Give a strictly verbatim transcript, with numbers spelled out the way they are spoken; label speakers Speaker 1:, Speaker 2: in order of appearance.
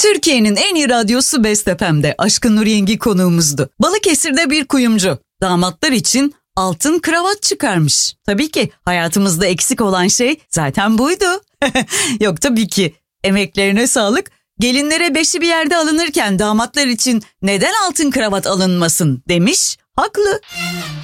Speaker 1: Türkiye'nin en iyi radyosu Best F M'de Aşkın Nur Yengi konuğumuzdu. Balıkesir'de bir kuyumcu damatlar için altın kravat çıkarmış. Tabii ki hayatımızda eksik olan şey zaten buydu. Yok tabii ki. Emeklerine sağlık. Gelinlere beşi bir yerde alınırken damatlar için neden altın kravat alınmasın demiş. Haklı.